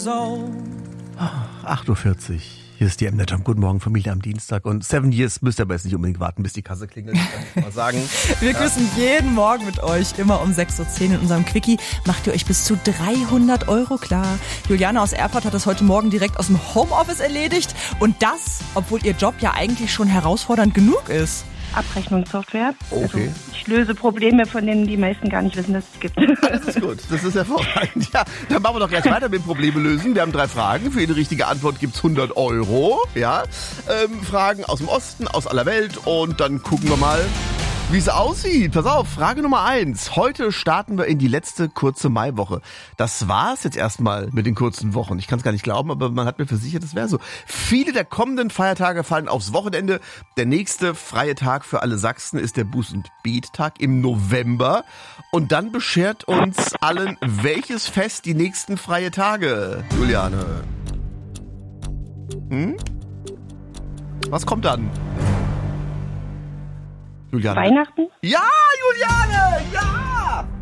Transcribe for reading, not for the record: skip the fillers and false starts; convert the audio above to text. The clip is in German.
8:40 Uhr. Hier ist die M-Net. Guten Morgen, Familie am Dienstag. Und 7 Years müsst ihr aber jetzt nicht unbedingt warten, bis die Kasse klingelt. Kann ich mal sagen. Wir grüßen jeden Morgen mit euch, immer um 6:10 Uhr in unserem Quickie. Macht ihr euch bis zu 300 € klar. Juliane aus Erfurt hat das heute Morgen direkt aus dem Homeoffice erledigt. Und das, obwohl ihr Job ja eigentlich schon herausfordernd genug ist. Abrechnungssoftware. Okay. Also ich löse Probleme, von denen die meisten gar nicht wissen, dass es gibt. Das ist gut, das ist hervorragend. Ja, dann machen wir doch gleich weiter mit Probleme lösen. Wir haben 3 Fragen. Für jede richtige Antwort gibt's 100 €. Ja, Fragen aus dem Osten, aus aller Welt. Und dann gucken wir mal, wie es aussieht. Pass auf, Frage Nummer 1. Heute starten wir in die letzte kurze Maiwoche. Das war's jetzt erstmal mit den kurzen Wochen. Ich kann es gar nicht glauben, aber man hat mir versichert, es wäre so. Viele der kommenden Feiertage fallen aufs Wochenende. Der nächste freie Tag für alle Sachsen ist der Buß- und Bettag im November. Und dann beschert uns allen welches Fest die nächsten freie Tage, Juliane? Was kommt dann? Juliane. Weihnachten? Ja, Juliane! Ja!